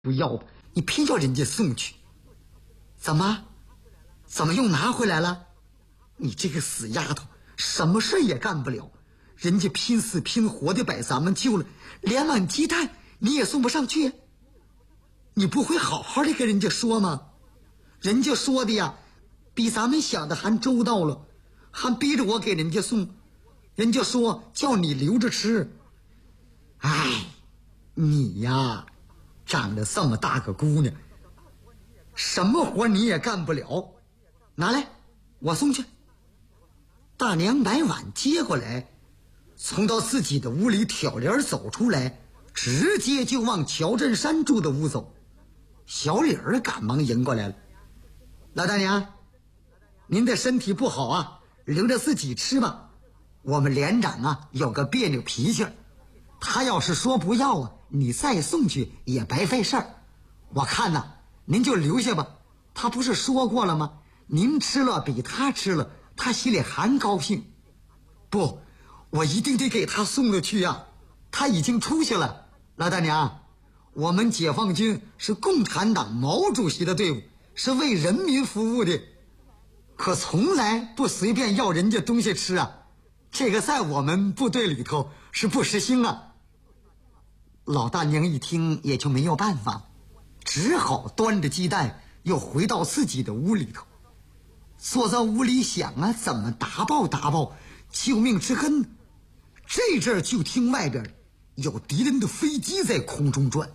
不要吧，你偏叫人家送去，怎么又拿回来了？你这个死丫头，什么事也干不了，人家拼死拼活的把咱们救了，连碗鸡蛋你也送不上去，你不会好好的跟人家说吗？人家说的呀比咱们想的还周到了，还逼着我给人家送，人家说叫你留着吃。哎，你呀长得这么大个姑娘，什么活你也干不了，拿来我送去。大娘把碗接过来，从到自己的屋里挑帘走出来，直接就往乔振山住的屋走。小李儿赶忙迎过来了，老大娘，您的身体不好啊，留着自己吃吧。我们连长啊有个别扭脾气，他要是说不要啊，你再送去也白费事儿。我看呐，您就留下吧，他不是说过了吗？您吃了比他吃了，他心里还高兴。不，我一定得给他送了去啊，他已经出去了。老大娘，我们解放军是共产党毛主席的队伍，是为人民服务的，可从来不随便要人家东西吃啊，这个在我们部队里头是不实行啊。老大娘一听也就没有办法，只好端着鸡蛋又回到自己的屋里头，坐在屋里想啊怎么打爆救命之恩。这阵儿就听外边有敌人的飞机在空中转，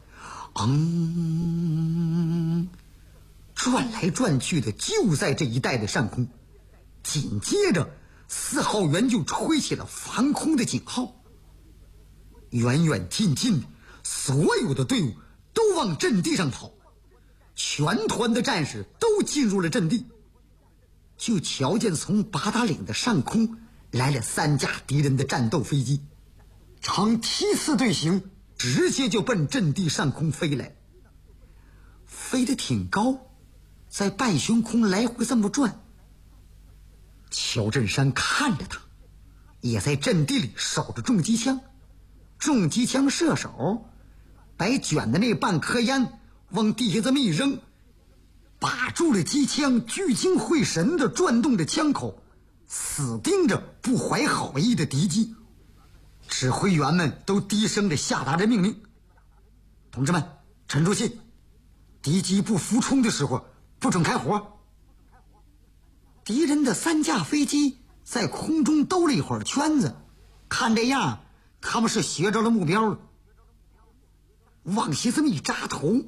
转来转去的，就在这一带的上空。紧接着4号员就吹起了防空的警号，远远近近所有的队伍都往阵地上跑，全团的战士都进入了阵地。就瞧见从八达岭的上空来了3架敌人的战斗飞机，呈梯次队形，直接就奔阵地上空飞来，飞得挺高，在半悬空来回这么转。乔振山看着他，也在阵地里守着重机枪，重机枪射手把卷的那半颗烟往地下这么一扔，把住了机枪，聚精会神地转动着枪口，死盯着不怀好意的敌机。指挥员们都低声地下达着命令：同志们，沉住气，敌机不俯冲的时候不准开火。敌人的3架飞机在空中兜了一会儿圈子，看这样他们是学着了目标了，往下这么一扎头，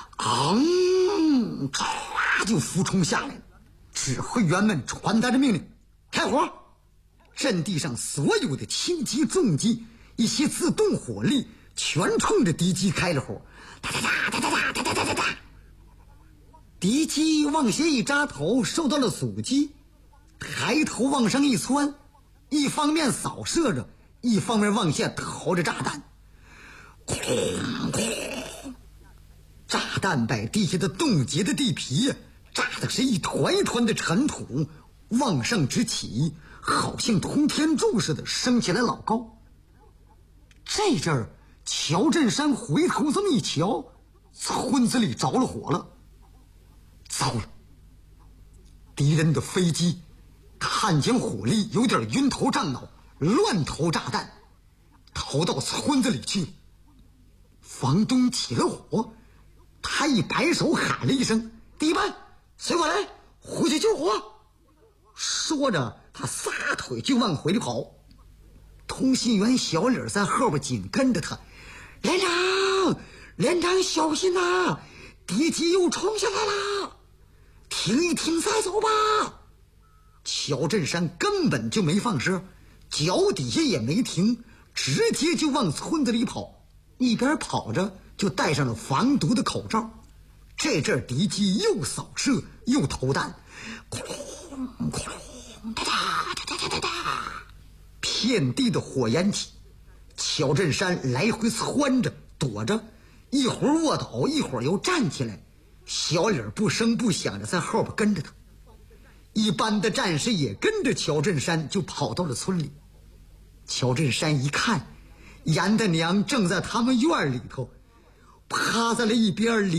唰就俯冲下来了。指挥员们传达着命令：开火！阵地上所有的轻机重机一些自动火力全冲着敌机开了火，哒哒哒哒哒哒哒哒哒哒。敌机往下一扎头，受到了阻击，抬头往上一窜，一方面扫射着，一方面往下投着炸弹。炸弹把地下的冻结的地皮炸的是一团一团的尘土往上直起，好像通天柱似的升起来老高。这阵儿乔振山回头这么一瞧，村子里着了火了。糟了，敌人的飞机看见火力有点晕头胀脑，乱投炸弹，投到村子里去。房东起了火，他一摆手喊了一声：第一班随我来，回去救火。说着他撒腿就往回跑，通信员小李在后边紧跟着他：连长小心呐，敌机又冲下来了，停一停再走吧。乔振山根本就没放声，脚底下也没停，直接就往村子里跑，一边跑着就戴上了防毒的口罩。这阵敌机又扫射又投弹，咕隆咕隆哒哒哒哒哒哒，遍地的火焰起。乔振山来回窜着躲着，一会儿卧倒，一会儿又站起来。小李不声不响的在后边跟着他，一般的战士也跟着乔振山就跑到了村里。乔振山一看，严大娘正在他们院里头， 趴在了一边